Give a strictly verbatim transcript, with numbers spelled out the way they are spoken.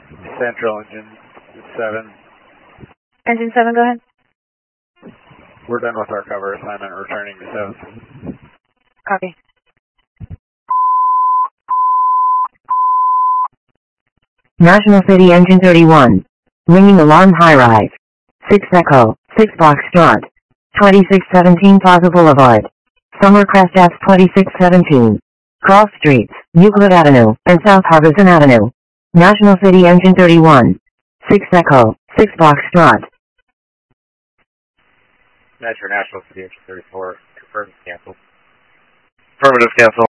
Central engine seven. Engine seven, go ahead. We're done with our cover assignment, returning to seven. Copy. National City Engine thirty-one. Ringing alarm high rise. six Echo, six Foxtrot. twenty-six seventeen Plaza Boulevard. Summercrest F twenty-six seventeen. Cross Streets, Euclid Avenue, and South Harbison Avenue. National City Engine thirty-one. six Echo, six Foxtrot. Metro National City Engine thirty-four, confirmed cancel. Affirmative, cancel.